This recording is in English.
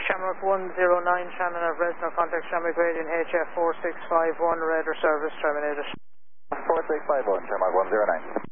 Shamrock 109, Shannon at Resno, contact Shamrock Gradient HF 4651, radar service terminated. 4651, Shamrock 109.